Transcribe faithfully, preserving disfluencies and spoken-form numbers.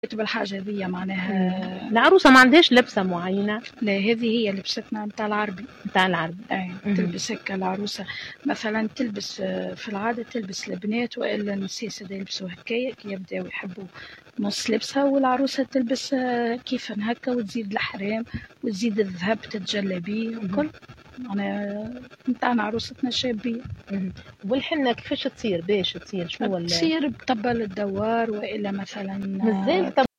بالحاجة ذي مم. معناها. العروسة ما عندهاش لبسة معينة؟ لا، هذه هي لبستنا متاع العربي. متاع العربي. أي مهم. تلبس هكا العروسة مثلا، تلبس آه، في العادة تلبس البنات وإلا النساء دا يلبسوا هكايا كي يبداو يحبوا نص لبسها، والعروسة تلبس آه، كيفا هكا وتزيد الحرام وتزيد الذهب تتجلى بيه مهم. وكل. أنا متاعنا عروستنا شابية. مهم. والحنة كيفاش تصير باش تصير شنو ولا تصير بطبل الدوار وإلا مثلا مازال